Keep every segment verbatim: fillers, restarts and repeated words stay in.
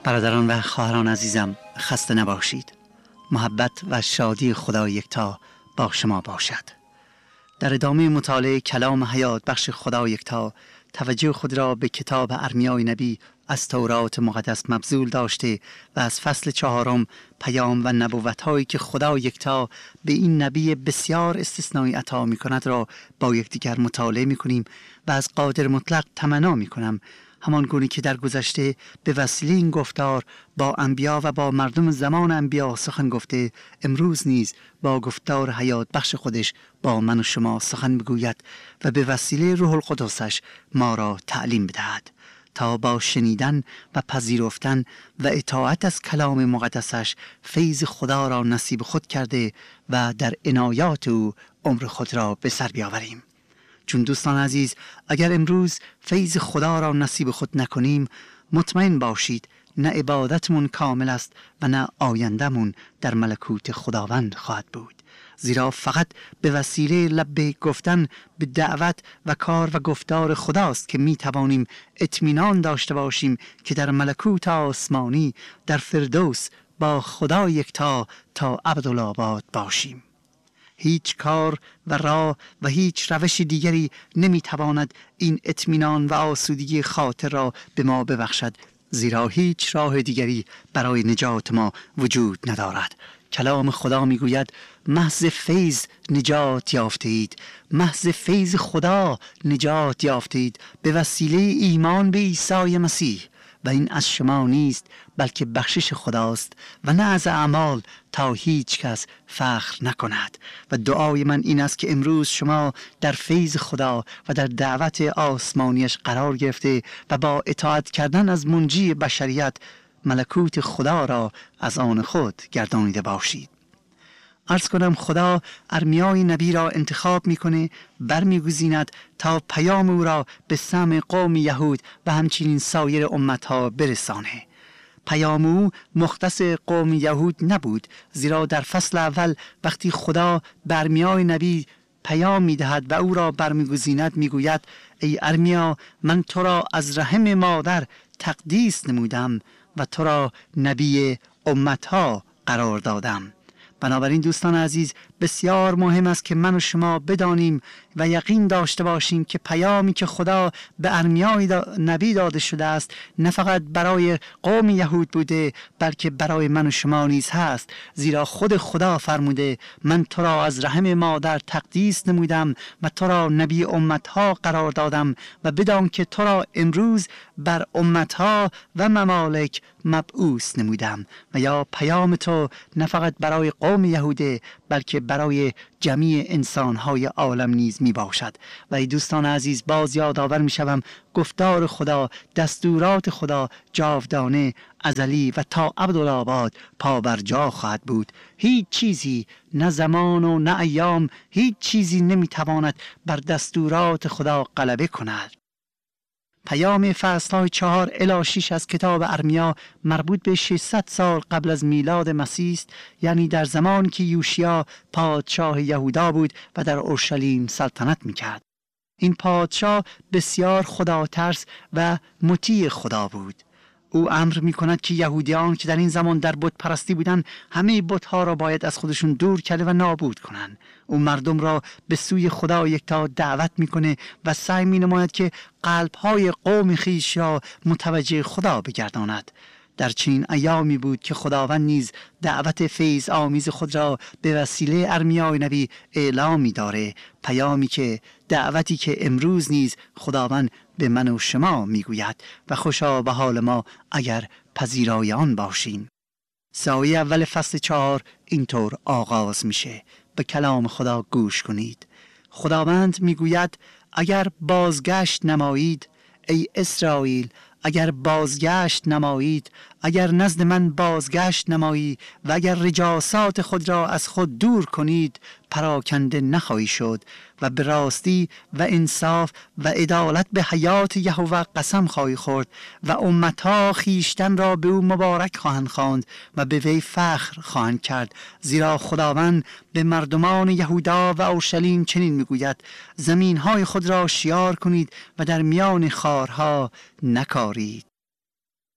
برادران و خواهران عزیزم، خسته نباشید. محبت و شادی خدا یکتا با شما باشد. در ادامه مطالعه کلام حیات بخش خدا یکتا، توجه خود را به کتاب ارمیای نبی از تورات مقدس مبذول داشته و از فصل چهارم پیام و نبوت‌هایی که خدا یکتا به این نبی بسیار استثنایی عطا می‌کند را با یکدیگر مطالعه می‌کنیم و از قادر مطلق تمنا می‌کنم همان گونه که در گذشته به وسیله این گفتار با انبیا و با مردم زمان انبیا سخن گفته، امروز نیز با گفتار حیات بخش خودش با من و شما سخن بگوید و به وسیله روح القدسش ما را تعلیم بدهد تا با شنیدن و پذیرفتن و اطاعت از کلام مقدسش فیض خدا را نصیب خود کرده و در عنایات او عمر خود را به سر بیاوریم. چون دوستان عزیز، اگر امروز فیض خدا را نصیب خود نکنیم، مطمئن باشید نه عبادتمون کامل است و نه آیندمون در ملکوت خداوند خواهد بود. زیرا فقط به وسیله لبیک گفتن به دعوت و کار و گفتار خداست که می توانیم اطمینان داشته باشیم که در ملکوت آسمانی در فردوس با خدا یکتا تا ابدالآباد باشیم. هیچ کار و راه و هیچ روش دیگری نمیتواند این اطمینان و آسودگی خاطر را به ما ببخشد، زیرا هیچ راه دیگری برای نجات ما وجود ندارد. کلام خدا میگوید محض فیض نجات یافته اید، محض فیض خدا نجات یافته اید به وسیله ایمان به عیسی مسیح، و این از شما نیست بلکه بخشش خداست و نه از اعمال تا هیچ کس فخر نکند. و دعای من این است که امروز شما در فیض خدا و در دعوت آسمانیش قرار گرفته و با اطاعت کردن از منجی بشریت ملکوت خدا را از آن خود گردانیده باشید. عرض کنم خدا ارمیای نبی را انتخاب میکنه، برمیگزیند تا پیام او را به سمع قوم یهود و همچنین سایر امتها برسانه. پیام او مختص قوم یهود نبود، زیرا در فصل اول وقتی خدا به ارمیای نبی پیام میدهد و او را برمیگزیند میگوید ای ارمیا، من تو را از رحم مادر تقدیس نمودم و تو را نبی امتها قرار دادم. بنابراین دوستان عزیز، بسیار مهم است که من و شما بدانیم و یقین داشته باشیم که پیامی که خدا به ارمیای دا نبی داده شده است نه فقط برای قوم یهود بوده بلکه برای من و شما نیز هست، زیرا خود خدا فرموده من تو را از رحم مادر تقدیس نمودم و تو را نبی امتها قرار دادم و بدان که تو را امروز بر امتها و ممالک مبعوث نمودم. و یا پیام تو نه فقط برای قوم یهوده بلکه برای جمیع انسانهای عالم نیز می باشد. و ای دوستان عزیز، باز یادآور می شوم گفتار خدا، دستورات خدا جاودانه، ازلی و تا ابدالآباد پابرجا خواهد بود. هیچ چیزی، نه زمان و نه ایام، هیچ چیزی نمی تواند بر دستورات خدا غلبه کند. پیام فصل‌های چهار الی شش از کتاب ارمیا مربوط به ششصد سال قبل از میلاد مسیح است، یعنی در زمان که یوشیا پادشاه یهودا بود و در اورشلیم سلطنت می‌کرد. این پادشاه بسیار خدا ترس و مطیع خدا بود. او امر می کند که یهودیان که در این زمان در بت پرستی بودند همه بت‌ها را باید از خودشون دور کرده و نابود کنند. او مردم را به سوی خدا یکتا دعوت میکنه و سعی می نماید که قلب‌های قوم خویش را متوجه خدا بگرداند. در چنین ایامی بود که خداوند نیز دعوت فیض آمیز خود را به وسیله ارمیای نبی اعلام می داره، پیامی که دعوتی که امروز نیز خداوند به من و شما می گوید و خوشا به حال ما اگر پذیرای آن باشیم. سایه اول فصل چهار اینطور آغاز میشه. به کلام خدا گوش کنید. خداوند می گوید اگر بازگشت نمایید ای اسرائیل، اگر بازگشت نمایید، اگر نزد من بازگشت نمایی و اگر رجاسات خود را از خود دور کنید، پراکنده نخواهی شد و به راستی و انصاف و عدالت به حیات یهوه قسم خواهی خورد و امتها خیشتن را به او مبارک خواهند خواند و به وی فخر خواهند کرد. زیرا خداوند به مردمان یهودا و اورشلیم چنین میگوید زمینهای خود را شیار کنید و در میان خارها نکارید.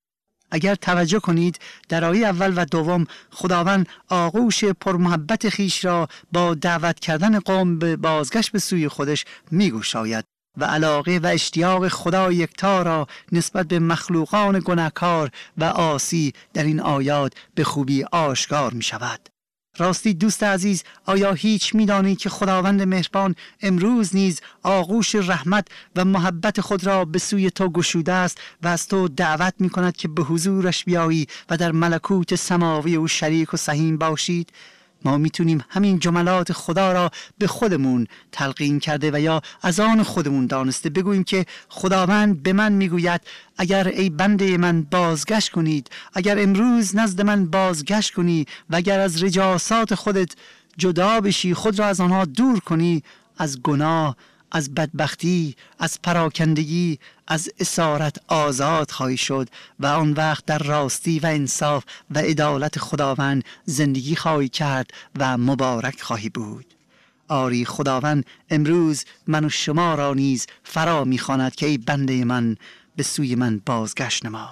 اگر توجه کنید در آیه اول و دوم خداوند آغوش پرمحبت خیش را با دعوت کردن قوم به بازگشت به سوی خودش میگشاید و علاقه و اشتیاق خدا یکتا را نسبت به مخلوقان گناهکار و عاصی در این آیات به خوبی آشکار می شود. راستی دوست عزیز، آیا هیچ می‌دانید که خداوند مهربان امروز نیز آغوش رحمت و محبت خود را به سوی تو گشوده است و از تو دعوت می‌کند که به حضورش بیایی و در ملکوت سماوی او شریک و سهیم باشید؟ ما میتونیم همین جملات خدا را به خودمون تلقین کرده و یا از آن خودمون دانسته بگوییم که خداوند به من میگوید اگر ای بنده من بازگشت کنید، اگر امروز نزد من بازگشت کنی و اگر از رجاسات خودت جدا بشی، خود را از آنها دور کنی، از گناه، از بدبختی، از پراکندگی، از اسارت آزاد خواهی شد و آن وقت در راستی و انصاف و عدالت خداوند زندگی خواهی کرد و مبارک خواهی بود. آری خداوند امروز من و شما را نیز فرا می‌خواند که ای بنده من به سوی من بازگشت نما.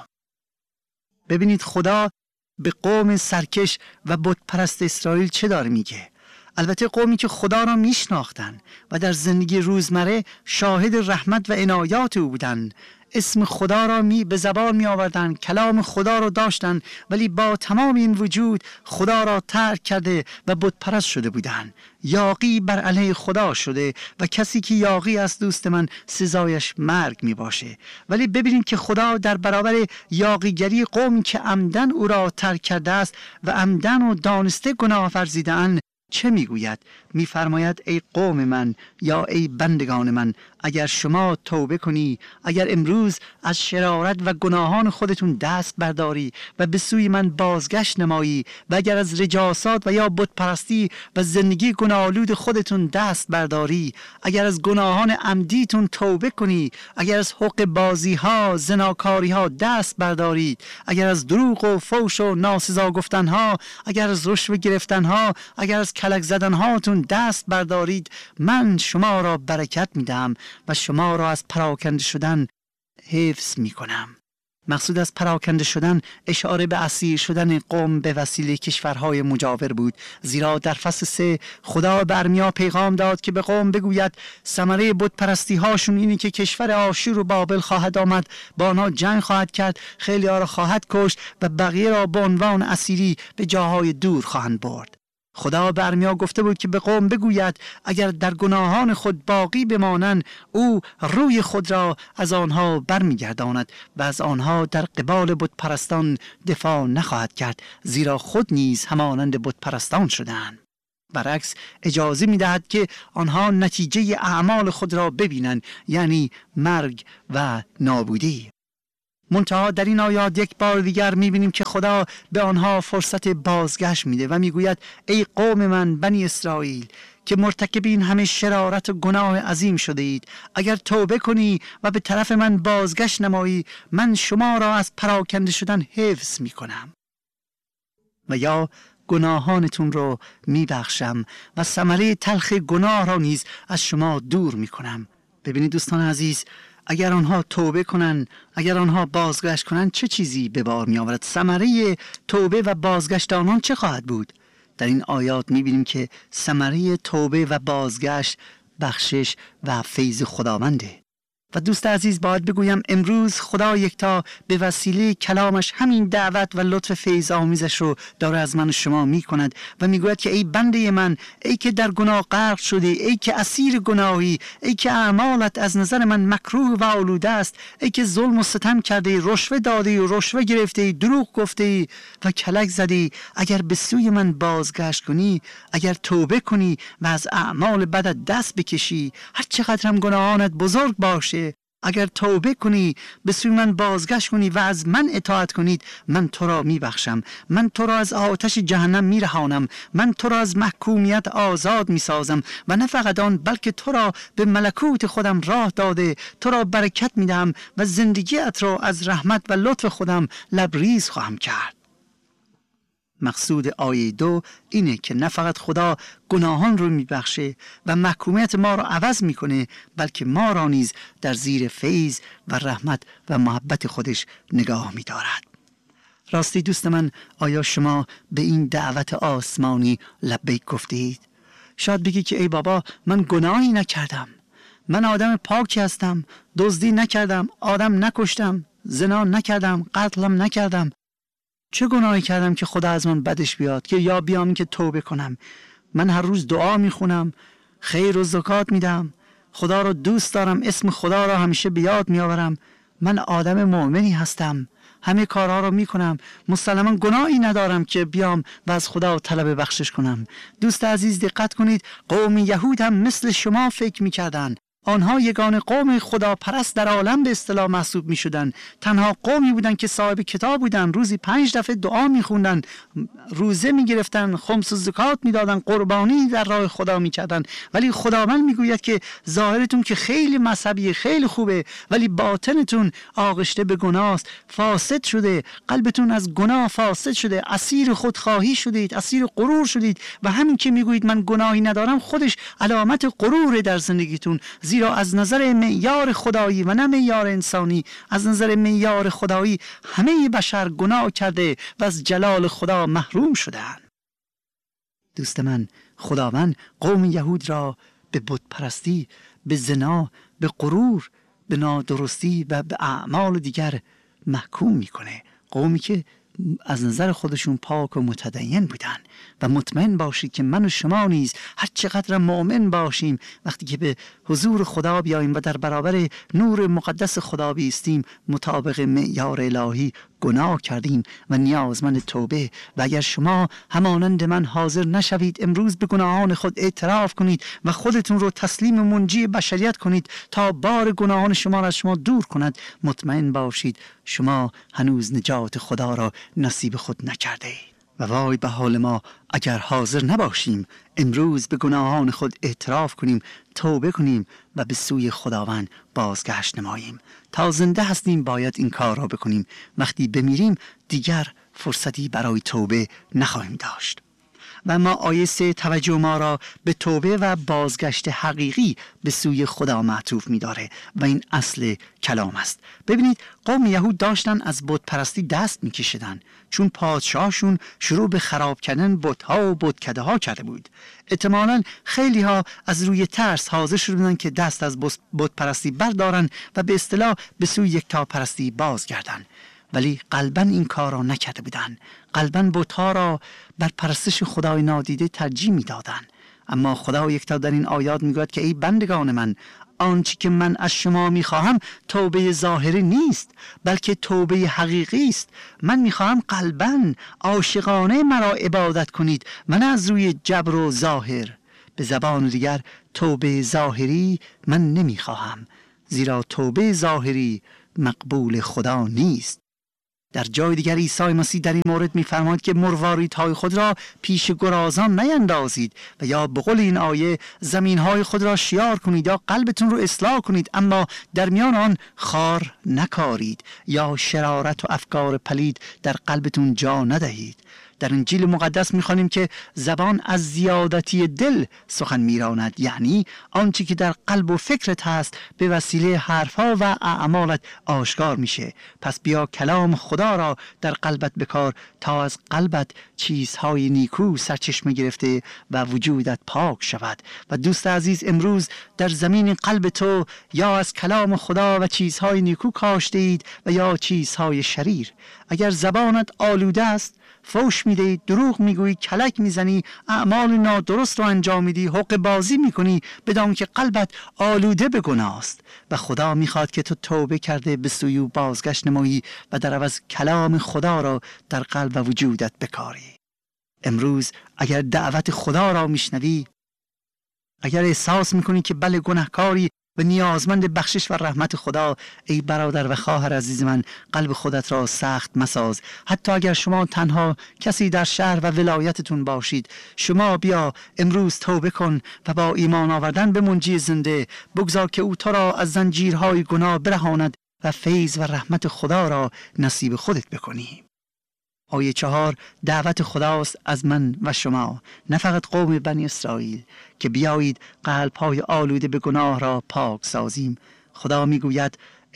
ببینید خدا به قوم سرکش و بت پرست اسرائیل چه داره میگه. البته قومی که خدا را میشناختن و در زندگی روزمره شاهد رحمت و عنایات او بودن، اسم خدا را می به زبان می آوردن، کلام خدا را داشتن، ولی با تمام این وجود خدا را ترک کرده و بت پرست شده بودن. یاغی بر علیه خدا شده و کسی که یاغی است دوست من سزایش مرگ می باشه. ولی ببینید که خدا در برابر یاغیگری قومی که عمدن او را ترک کرده است و عمدن و دانسته گناه ورزیده‌اند چه میگوید؟ میفرماید ای قوم من یا ای بندگان من، اگر شما توبه کنی، اگر امروز از شرارت و گناهان خودتون دست برداری و به سوی من بازگشت نمایی و اگر از رجاسات و یا بت پرستی و زندگی گناه‌آلود خودتون دست برداری، اگر از گناهان عمدیتون توبه کنی، اگر از حق بازی ها، زناکاری ها دست بردارید، اگر از دروغ و فوش و ناسزا گفتن ها، اگر از رشوه گرفتن ها، اگر از کلک زدن هاتون دست بردارید، من شما را برکت میدم و شما را از پراکنده شدن حفظ میکنم. مقصود از پراکنده شدن اشاره به اسیر شدن قوم به وسیله کشورهای مجاور بود، زیرا در فصل سه خدا به ارمیا پیغام داد که به قوم بگوید ثمره بت پرستی هاشون اینی که کشور آشور و بابل خواهد آمد، با آنها جنگ خواهد کرد، خیلی ها را خواهد کشت و بقیه را به عنوان اسیری به جاهای دور خواهند برد. خدا به ارمیا گفته بود که به قوم بگوید اگر در گناهان خود باقی بمانند، او روی خود را از آنها برمیگرداند و از آنها در قبال بت پرستان دفاع نخواهد کرد، زیرا خود نیز همانند بت پرستان شدند. برعکس اجازه می‌دهد که آنها نتیجه اعمال خود را ببینند، یعنی مرگ و نابودی. منتها در این آیات یک بار دیگر می‌بینیم که خدا به آنها فرصت بازگشت میده و میگوید ای قوم من بنی اسرائیل که مرتکب این همه شرارت و گناه عظیم شده اید، اگر توبه کنی و به طرف من بازگشت نمایی، من شما را از پراکنده شدن حفظ میکنم و یا گناهانتون رو میبخشم و ثمره تلخ گناه را نیز از شما دور میکنم. ببینید دوستان عزیز، اگر آنها توبه کنند، اگر آنها بازگشت کنند، چه چیزی به بار می آورد؟ ثمره توبه و بازگشت آنان چه خواهد بود؟ در این آیات می بینیم که ثمره توبه و بازگشت بخشش و فیض خداونده. و دوست عزیز باید بگویم امروز خدا یکتا به وسیله کلامش همین دعوت و لطف فیض آمیزش رو داره از من و شما می کند و می گوید که ای بنده من، ای که در گناه غرق شده، ای که اسیر گناهی، ای که اعمالت از نظر من مکروه و آلوده است، ای که ظلم و ستم کرده، رشوه داده و رشوه گرفته، دروغ گفته و کلک زده، اگر به سوی من بازگشت کنی، اگر توبه کنی و از اعمال بدت دست بکشی، هر چقدر هم گناهانت بزرگ باشه، اگر توبه کنی، به سوی من بازگشت کنی و از من اطاعت کنید، من تو را میبخشم، من تو را از آتش جهنم میرهانم، من تو را از محکومیت آزاد میسازم و نه فقط آن بلکه تو را به ملکوت خودم راه داده، تو را برکت میدم و زندگیت را از رحمت و لطف خودم لبریز خواهم کرد. مقصود آیه دو اینه که نه فقط خدا گناهان رو میبخشه و محکومیت ما رو عوض میکنه، بلکه ما را نیز در زیر فیض و رحمت و محبت خودش نگاه میدارد. راستی دوست من، آیا شما به این دعوت آسمانی لبیک گفتید؟ شاید بگی که ای بابا، من گناهی نکردم، من آدم پاکی هستم، دزدی نکردم، آدم نکشتم، زنا نکردم، قتلم نکردم. چه گناهی کردم که خدا از من بدش بیاد که یا بیام که توبه کنم؟ من هر روز دعا میخونم، خیر و زکات میدم، خدا رو دوست دارم، اسم خدا رو همیشه به یاد میآورم، من آدم مؤمنی هستم، همه کارها رو میکنم، مسلما گناهی ندارم که بیام و از خدا طلب بخشش کنم. دوست عزیز دقت کنید، قوم یهود هم مثل شما فکر میکردن. آنها یگان قوم خدا پرست در عالم به اصطلاح محسوب می شدن. تنها قومی بودن که صاحب کتاب بودن، روزی پنج دفعه دعا می خوندن، روزه می گرفتن، خمس و زکات می دادن، قربانی در راه خدا می کردن. ولی خداوند می گوید که ظاهرتون که خیلی مذهبی، خیلی خوبه، ولی باطنتون آغشته به گناه است، فاسد شده، قلبتون از گناه فاسد شده، اسیر خودخواهی شدید، اسیر غرور شدید. و همین که می گویید من گناهی ندارم خودش علامت غرور در زندگیتون. زیرا از نظر معیار خدایی و نه معیار انسانی، از نظر معیار خدایی همه بشر گناه کرده و از جلال خدا محروم شدند. دوست من، خداوند قوم یهود را به بت پرستی، به زنا، به غرور، به نادرستی و به اعمال دیگر محکوم میکنه. قومی که از نظر خودشون پاک و متدین بودن. و مطمئن باشید که من و شما نیز هر چقدر مؤمن باشیم، وقتی که به حضور خدا بیاییم و در برابر نور مقدس خدا بیستیم، مطابق معیار الهی گناه کردیم و نیازمند توبه. و اگر شما همانند من حاضر نشوید امروز به گناهان خود اعتراف کنید و خودتون رو تسلیم منجی بشریت کنید تا بار گناهان شما را از شما دور کند، مطمئن باشید شما هنوز نجات خدا را نصیب خود نکرده اید. و وای به حال ما اگر حاضر نباشیم امروز به گناهان خود اعتراف کنیم، توبه کنیم و به سوی خداوند بازگشت نماییم. تا زنده هستیم باید این کار را بکنیم. وقتی بمیریم دیگر فرصتی برای توبه نخواهیم داشت. و ما آیه سه توجه ما را به توبه و بازگشت حقیقی به سوی خدا معطوف می داره و این اصل کلام است. ببینید قوم یهود داشتن از بت پرستی دست می کشیدن، چون پادشاهشون شروع به خراب کردن بت ها و بتکده ها کرده بود. احتمالاً خیلی ها از روی ترس حاضر شدن که دست از بت پرستی بردارن و به اصطلاح به سوی یکتا پرستی بازگردن. ولی قلباً این کار را نکرده بودن. قلباً بت‌ها را بر پرستش خدای نادیده ترجیح می‌دادن. اما خدا یکتا در این آیات می‌گوید که ای بندگان من، آنچه که من از شما می‌خواهم توبه ظاهری نیست، بلکه توبه حقیقی است. من می‌خواهم قلباً عاشقانه مرا عبادت کنید و نه از روی جبر و ظاهر. به زبان دیگر توبه ظاهری من نمی‌خواهم، زیرا توبه ظاهری مقبول خدا نیست. در جای دیگر عیسی مسیح در این مورد می‌فرماید که مرواریدهای خود را پیش گرازان نیندازید و یا به قول این آیه زمینهای خود را شیار کنید یا قلبتون رو اصلاح کنید، اما در میان آن خار نکارید یا شرارت و افکار پلید در قلبتون جا ندهید. در انجیل مقدس می‌خوانیم که زبان از زیادتی دل سخن می‌راند، یعنی آنچه که در قلب و فکرت هست به وسیله حرفها و اعمالت آشکار میشه. پس بیا کلام خدا را در قلبت بکار تا از قلبت چیزهای نیکو سرچشمه گرفته و وجودت پاک شود. و دوست عزیز، امروز در زمین قلب تو یا از کلام خدا و چیزهای نیکو کاشته اید و یا چیزهای شریر. اگر زبانت آلوده است، فوش میدهی، دروغ میگویی، کلک میزنی، اعمال نادرست رو انجام میدی، حق بازی میکنی، بدان که قلبت آلوده به گناه است و خدا میخواد که تو توبه کرده به سوی او بازگشت نمایی و در عوض کلام خدا را در قلب و وجودت بکاری. امروز اگر دعوت خدا را میشنوی، اگر احساس میکنی که بله گناهکاری و نیازمند بخشش و رحمت خدا، ای برادر و خواهر عزیز من، قلب خودت را سخت مساز. حتی اگر شما تنها کسی در شهر و ولایتتون باشید، شما بیا امروز توبه کن و با ایمان آوردن به منجی زنده بگذار که او تو را از زنجیرهای گناه برهاند و فیض و رحمت خدا را نصیب خودت بکنی. آیه چهار دعوت خداست از من و شما، نه فقط قوم بنی اسرائیل، که بیایید قلب‌های آلوده به گناه را پاک سازیم. خدا میگوید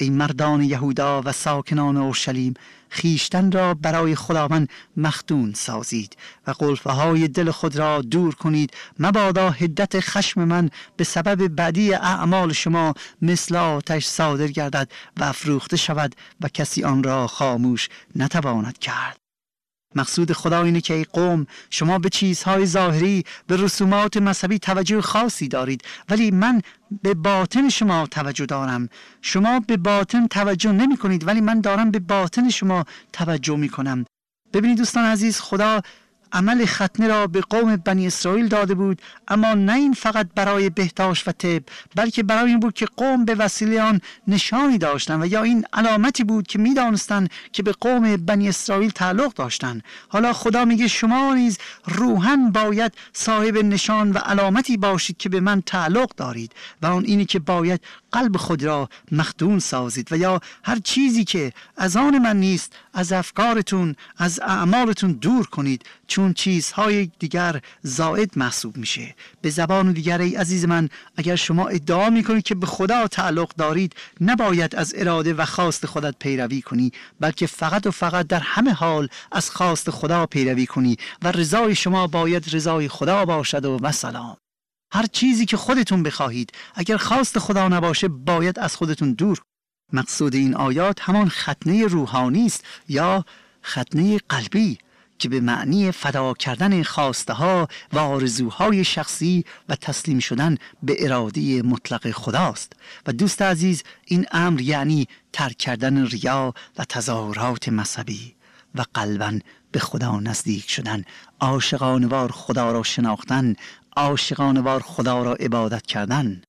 ای مردان یهودا و ساکنان اورشلیم، خیشتن را برای خداوند مختون سازید و قلفه های دل خود را دور کنید، مبادا حدت خشم من به سبب بدی اعمال شما مثل آتش صادر گردد و افروخته شود و کسی آن را خاموش نتواند کرد. مقصود خدا اینه که ای قوم، شما به چیزهای ظاهری، به رسومات مذهبی توجه خاصی دارید، ولی من به باطن شما توجه دارم. شما به باطن توجه نمی کنید، ولی من دارم به باطن شما توجه می کنم. ببینید دوستان عزیز، خدا عمل ختنه را به قوم بنی اسرائیل داده بود، اما نه این فقط برای بهداشت و طب، بلکه برای این بود که قوم به وسیله آن نشانی داشتند و یا این علامتی بود که می‌دانستند که به قوم بنی اسرائیل تعلق داشتند. حالا خدا میگه شما نیز روحاً باید صاحب نشان و علامتی باشید که به من تعلق دارید و آن اینی که باید قلب خود را مختون سازید و یا هر چیزی که از آن من نیست از افکارتون، از اعمالتون دور کنید، چون چیزهای دیگر زائد محسوب میشه. به زبان دیگر ای عزیز من، اگر شما ادعا میکنید که به خدا تعلق دارید، نباید از اراده و خواست خودت پیروی کنی، بلکه فقط و فقط در همه حال از خواست خدا پیروی کنی و رضای شما باید رضای خدا باشد و مثلا هر چیزی که خودتون بخواهید اگر خواست خدا نباشه باید از خودتون دور. مقصود این آیات همان ختنه روحانی است یا ختنه قلبی که به معنی فدا کردن خواسته ها و آرزوهای شخصی و تسلیم شدن به اراده مطلق خداست. و دوست عزیز، این امر یعنی ترک کردن ریا و تظاهرات مذهبی و قلباً به خدا نزدیک شدن، عاشقانه‌وار خدا را شناختن، عاشقانه‌وار خدا را عبادت کردن.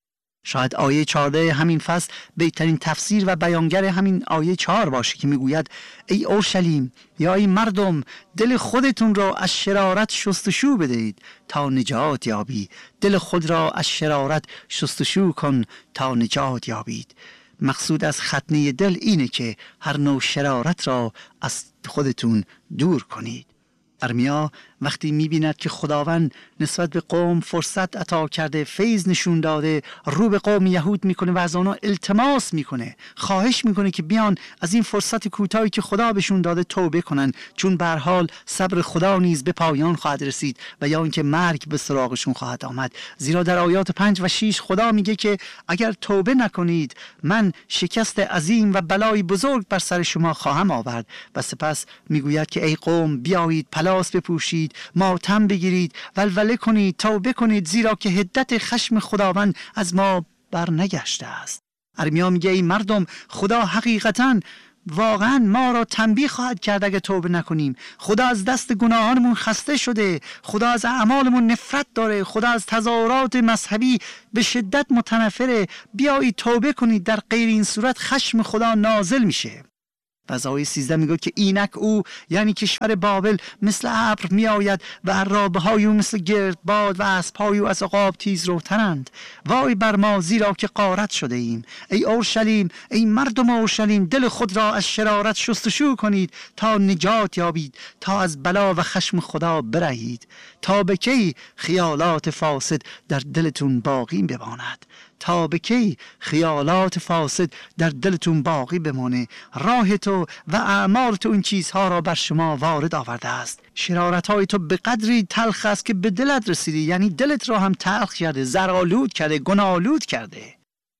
شاید آیه چهارده همین فصل بهترین تفسیر و بیانگر همین آیه چهار باشه که میگوید ای اورشلیم یا ای مردم، دل خودتون را از شرارت شستشو بدهید تا نجات یابید. دل خود را از شرارت شستشو کن تا نجات یابید. مقصود از ختنه دل اینه که هر نوع شرارت را از خودتون دور کنید. ارمیا وقتی می‌بیند که خداوند نسبت به قوم فرصت عطا کرده، فیض نشون داده، رو به قوم یهود میکنه و از آنها التماس میکنه، خواهش میکنه که بیان از این فرصت کوتاهی که خدا بهشون داده توبه کنن، چون به هر حال صبر خدا نیز به پایان خواهد رسید و یا اینکه مرگ به سراغشون خواهد آمد. زیرا در آیات پنج و شش خدا میگه که اگر توبه نکنید من شکست عظیم و بلای بزرگ بر سر شما خواهم آورد. و سپس میگوید که ای قوم بیایید پلاس بپوشید، ماتم بگیرید، ولوله کنید، توبه کنید، زیرا که حدت خشم خداوند از ما بر نگشته است. ارمیا میگه ای مردم، خدا حقیقتاً واقعا ما را تنبیه خواهد کرد اگه توبه نکنیم. خدا از دست گناهانمون خسته شده، خدا از اعمالمون نفرت داره، خدا از تظاهرات مذهبی به شدت متنفره. بیایید توبه کنید، در غیر این صورت خشم خدا نازل میشه. و از آیه سیزده میگه که اینک او یعنی کشور بابل مثل ابر می آید و عرابه های او مثل گردباد و اسب‌های او از عقاب تیز روترند. وای بر ما زیرا که غارت شده ایم. ای اورشلیم، ای مردم اورشلیم، دل خود را از شرارت شستشو کنید تا نجات یابید، تا از بلا و خشم خدا برهید. تا به کی خیالات فاسد در دلتون باقی بماند؟ تا به کی خیالات فاسد در دلتون باقی بمانه؟ راه تو و اعمال تو این چیزها را بر شما وارد آورده است. شرارت های تو به قدری تلخ است که به دلت رسیدی، یعنی دلت را هم تلخ کرده، زرآلود کرده، گناه‌آلود کرده.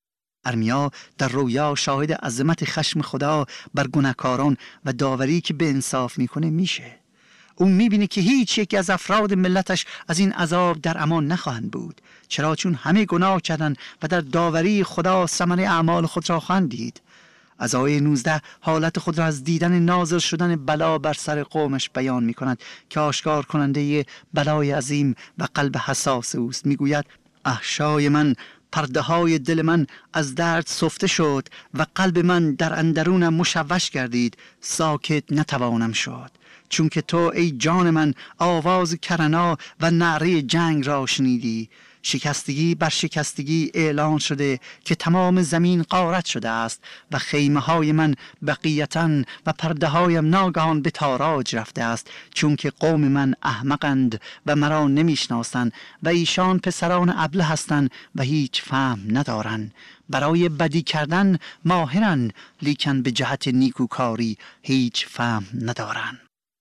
ارمیا در رویا شاهد عظمت خشم خدا بر گناهکاران و داوری که به انصاف میکنه میشه. اون میبینه که هیچ یک از افراد ملتش از این عذاب در امان نخواهند بود، چرا چون همه گناه کردن و در داوری خدا ثمر اعمال خود را خواهند دید. از آیه نوزده حالت خود را از دیدن نازل شدن بلا بر سر قومش بیان میکند که آشکار کننده بلای عظیم و قلب حساس اوست. میگوید احشای من، پرده های دل من از درد سفته شد و قلب من در اندرونم مشوش گردید، ساکت نتوانم شد. چون که تو ای جان من آواز کرنا و نعره جنگ را شنیدی، شکستگی بر شکستگی اعلان شده که تمام زمین غارت شده است و خیمه های من بقیتاً و پرده هایم ناگهان به تاراج رفته است، چون که قوم من احمقند و مرا نمیشناسند و ایشان پسران ابله هستند و هیچ فهم ندارند. برای بدی کردن ماهرند، لیکن به جهت نیکوکاری هیچ فهم ندارند.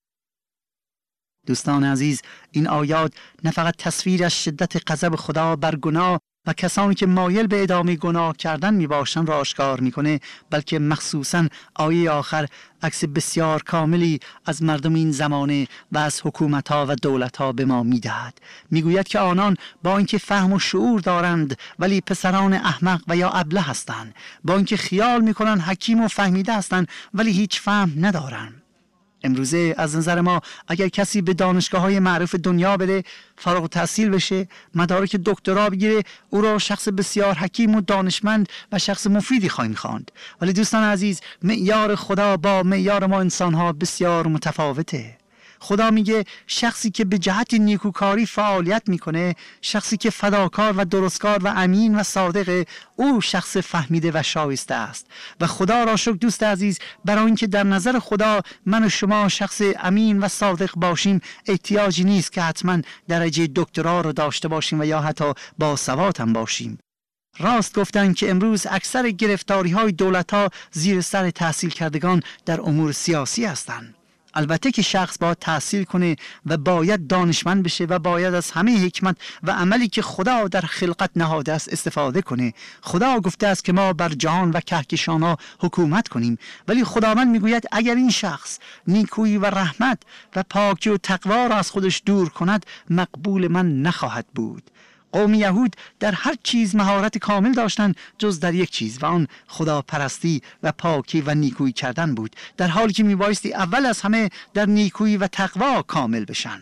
دوستان عزیز، این آیات نه فقط تصویر از شدت غضب خدا بر گناه و کسانی که مایل به ادامه گناه کردن می باشند را آشکار میکنه، بلکه مخصوصاً آیه آخر عکس بسیار کاملی از مردم این زمانه و از حکومت‌ها و دولت‌ها به ما می‌دهد. میگوید که آنان با اینکه فهم و شعور دارند ولی پسران احمق و یا ابله هستند، با اینکه خیال میکنند حکیم و فهمیده هستند ولی هیچ فهم ندارند. امروزه از نظر ما اگر کسی به دانشگاه‌های معروف دنیا بره، فارغ التحصیل بشه، مدارک دکترا بگیره، او را شخص بسیار حکیم و دانشمند و شخص مفیدی خواهیم خواند. ولی دوستان عزیز، معیار خدا با معیار ما انسان‌ها بسیار متفاوته. خدا میگه شخصی که به جهت نیکوکاری فعالیت میکنه، شخصی که فداکار و درستکار و امین و صادقه، او شخص فهمیده و شایسته است. و خدا را شکر دوست عزیز، برای اینکه در نظر خدا من و شما شخص امین و صادق باشیم، احتیاجی نیست که حتما درجه دکترا رو داشته باشیم و یا حتی باسواد هم باشیم. راست گفتن که امروز اکثر گرفتاری های دولت ها زیر سر تحصیل کردگان در امور سیاسی هستند. البته که شخص باید تحصیل کنه و باید دانشمند بشه و باید از همه حکمت و عملی که خدا در خلقت نهاده است استفاده کنه. خدا گفته است که ما بر جهان و کهکشان‌ها حکومت کنیم، ولی خداوند میگوید اگر این شخص نیکویی و رحمت و پاکی و تقوا را از خودش دور کند، مقبول من نخواهد بود. قوم یهود در هر چیز مهارت کامل داشتند جز در یک چیز و آن خدا پرستی و پاکی و نیکویی کردن بود، در حالی که میبایستی اول از همه در نیکویی و تقوا کامل بشن.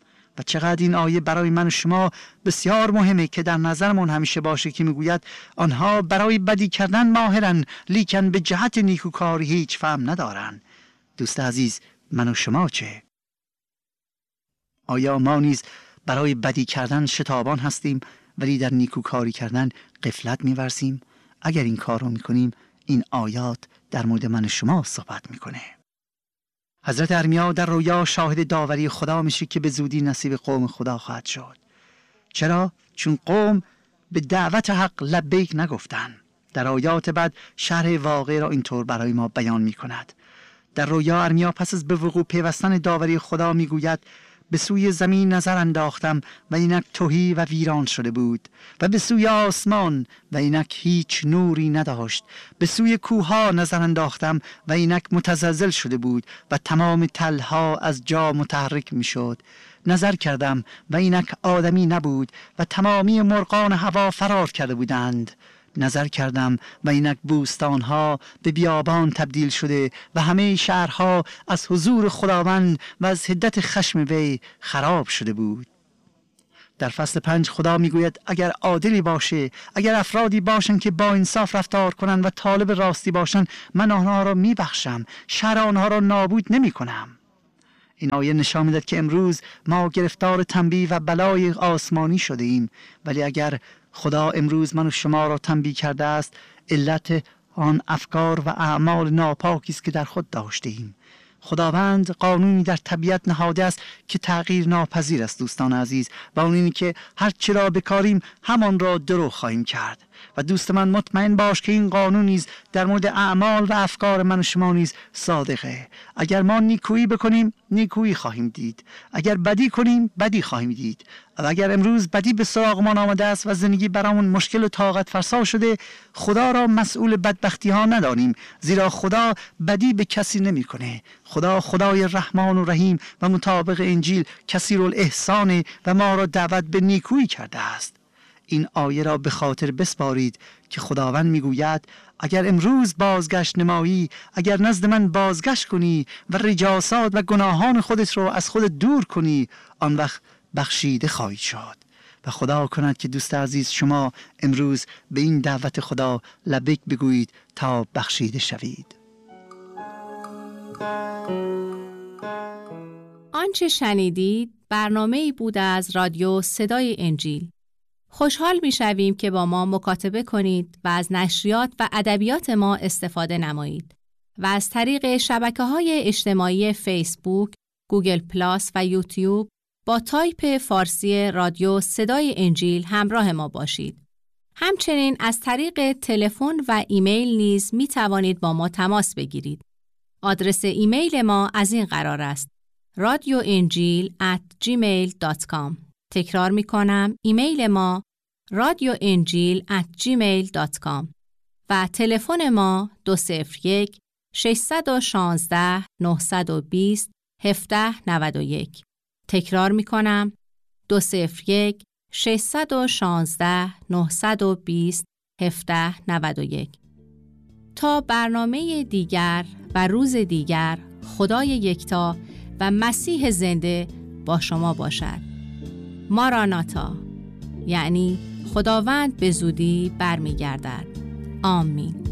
و چقدر این آیه برای من و شما بسیار مهمه که در نظرمون همیشه باشه که میگوید آنها برای بدی کردن ماهرن، لیکن به جهت نیکوکاری هیچ فهم ندارن. دوست عزیز، من و شما چه؟ آیا ما نیز برای بدی کردن شتابان هستیم ولی در نیکوکاری کردن غفلت می‌ورزیم؟ اگر این کار رو می‌کنیم، این آیات در مورد من و شما صحبت می‌کنه. حضرت ارمیا در رویا شاهد داوری خدا میشه که به زودی نصیب قوم خدا خواهد شد. چرا؟ چون قوم به دعوت حق لبیک نگفتن. در آیات بعد شرح واقع را اینطور برای ما بیان می‌کند. در رویا ارمیا پس از به وقوع پیوستن داوری خدا میگوید به سوی زمین نظر انداختم و اینک تهی و ویران شده بود، و به سوی آسمان و اینک هیچ نوری نداشت. به سوی کوها نظر انداختم و اینک متزلزل شده بود و تمام تلها از جا متحرک می شد. نظر کردم و اینک آدمی نبود و تمامی مرغان هوا فرار کرده بودند. نظر کردم و اینک بوستانها به بیابان تبدیل شده و همه شهرها از حضور خداوند و از حدت خشم وی خراب شده بود. در فصل پنج خدا میگوید اگر عادلی باشه، اگر افرادی باشن که با انصاف رفتار کنن و طالب راستی باشن، من آنها را میبخشم، شر آنها را نابود نمی کنم. این آیه نشان میدهد که امروز ما گرفتار تنبیه و بلای آسمانی شده ایم، ولی اگر خدا امروز من و شما را تنبیه کرده است، علت آن افکار و اعمال ناپاکی است که در خود داشته ایم. خداوند قانونی در طبیعت نهاده است که تغییر ناپذیر است دوستان عزیز، و اون اینه که هر چی را بکاریم همان را درو خواهیم کرد. و دوست من مطمئن باش که این قانون نیز در مورد اعمال و افکار من و شما نیز صادقه. اگر ما نیکویی بکنیم نیکویی خواهیم دید، اگر بدی کنیم بدی خواهیم دید. و اگر امروز بدی به سراغمان آمده است و زندگی برامون مشکل و طاقت فرسا شده، خدا را مسئول بدبختی ها ندانیم، زیرا خدا بدی به کسی نمیکنه. خدا خدای رحمان و رحیم و مطابق انجیل کثیر الاحسان و ما را دعوت به نیکویی کرده است. این آیه را به خاطر بسپارید که خداوند میگوید اگر امروز بازگشت نمایی، اگر نزد من بازگشت کنی و رجاسات و گناهان خودت رو از خودت دور کنی، آن وقت بخشیده خواهید شد. و خدا کند که دوست عزیز شما امروز به این دعوت خدا لبیک بگویید تا بخشیده شوید. آنچه شنیدید برنامه‌ای بود از رادیو صدای انجیل. خوشحال می‌شویم که با ما مکاتبه کنید و از نشریات و ادبیات ما استفاده نمایید و از طریق شبکه‌های اجتماعی فیسبوک، گوگل پلاس و یوتیوب با تایپ فارسی رادیو صدای انجیل همراه ما باشید. همچنین از طریق تلفن و ایمیل نیز می توانید با ما تماس بگیرید. آدرس ایمیل ما از این قرار است: رادیو انجیل ات جیمیل دات کام. تکرار می کنم، ایمیل ما رادیو انجیل ات جیمیل دات کام و تلفن ما دو صفر یک شش یک شش نه دو صفر هفت نه یک. تکرار می کنم، دو صفر یک شش یک شش نه دو صفر هفت نه یک. تا برنامه دیگر و روز دیگر، خدای یکتا و مسیح زنده با شما باشد. ماراناتا، یعنی خداوند به زودی برمیگردد. آمین.